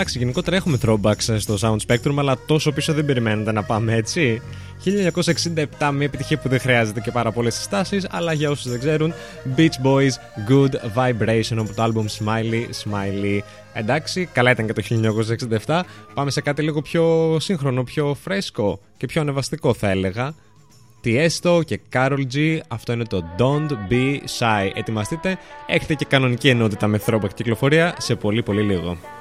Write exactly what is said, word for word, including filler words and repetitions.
Εντάξει, γενικότερα έχουμε throwbacks στο Sound Spectrum, αλλά τόσο πίσω δεν περιμένετε να πάμε, έτσι. χίλια εννιακόσια εξήντα επτά, μια επιτυχία που δεν χρειάζεται και πάρα πολλές συστάσεις, αλλά για όσους δεν ξέρουν, Beach Boys, Good Vibration, από το album Smiley Smiley. Εντάξει, καλά ήταν και το χίλια εννιακόσια εξήντα επτά. Πάμε σε κάτι λίγο πιο σύγχρονο, πιο φρέσκο και πιο ανεβαστικό, θα έλεγα. Tiesto και Karol G, αυτό είναι το Don't Be Shy. Ετοιμαστείτε, έχετε και κανονική ενότητα με throwback κυκλοφορία σε πολύ πολύ λίγο.